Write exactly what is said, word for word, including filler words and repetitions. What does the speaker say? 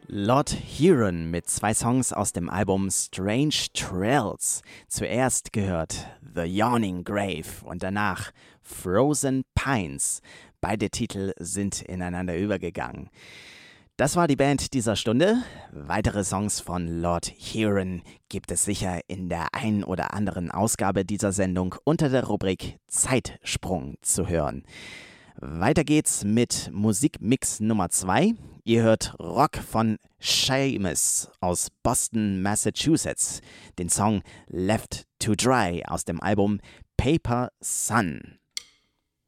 Lord Huron mit zwei Songs aus dem Album Strange Trails. Zuerst gehört The Yawning Grave und danach Frozen Pines. Beide Titel sind ineinander übergegangen. Das war die Band dieser Stunde. Weitere Songs von Lord Huron gibt es sicher in der ein oder anderen Ausgabe dieser Sendung unter der Rubrik Zeitsprung zu hören. Weiter geht's mit Musikmix Nummer zwei. Ihr hört Rock von Seamus aus Boston, Massachusetts. Den Song Left to Dry aus dem Album Paper Sun.